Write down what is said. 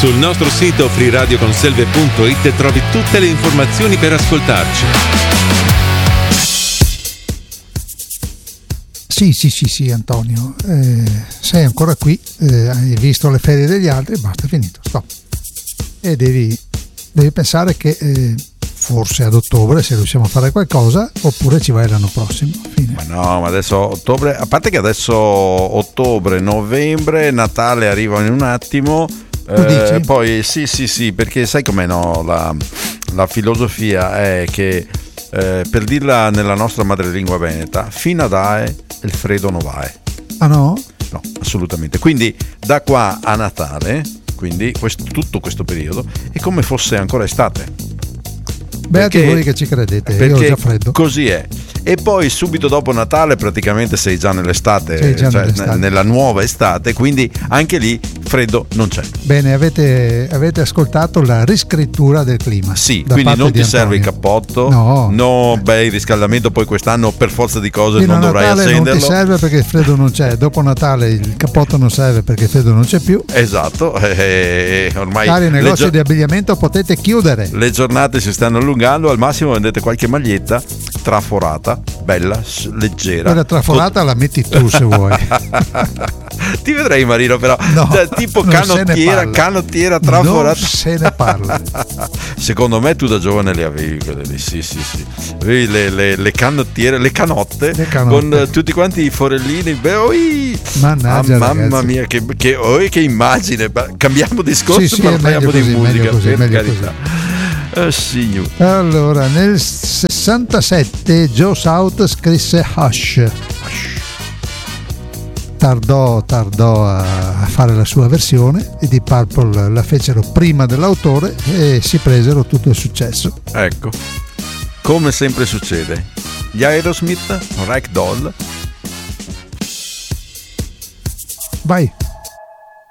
Sul nostro sito freeradioconselve.it trovi tutte le informazioni per ascoltarci. Sì, Antonio, sei ancora qui, hai visto le ferie degli altri, basta, è finito, stop. E devi pensare che forse ad ottobre, se riusciamo a fare qualcosa, oppure ci vai l'anno prossimo. Fine. Ma adesso ottobre, a parte che adesso ottobre, novembre, Natale arrivano in un attimo. Poi sì, perché sai com'è, no? La filosofia è che per dirla nella nostra madrelingua veneta, fino ad Ae il freddo non va. Ah no? No, assolutamente. Quindi da qua a Natale, quindi tutto questo periodo è come fosse ancora estate. Beati voi che ci credete, io ho già freddo. Così è. E poi subito dopo Natale praticamente sei già nell'estate, nella nuova estate, quindi anche lì freddo non c'è. Bene, avete ascoltato la riscrittura del clima. Sì, quindi non ti serve il cappotto, il riscaldamento poi quest'anno per forza di cose fino non dovrai Natale accenderlo. Non ti serve perché il freddo non c'è, dopo Natale il cappotto non serve perché il freddo non c'è più. Esatto, ormai cari negozi di abbigliamento potete chiudere. Le giornate si stanno allungando, al massimo vendete qualche maglietta traforata, bella, leggera. Quella traforata la metti tu se vuoi. Ti vedrei, Marino, però tipo canottiera traforata. Non se ne parla. Secondo me tu da giovane le avevi quelle lì, sì. Avevi le canottiere, le canotte con tutti quanti i forellini. Mannaggia, mamma mia, che immagine. Cambiamo discorso, parliamo di musica, per carità. Signor. Allora, nel 67 Joe South scrisse Hush. Tardò a fare la sua versione e i Deep Purple la fecero prima dell'autore e si presero tutto il successo. Ecco, come sempre succede, gli Aerosmith, Ragdoll. Vai.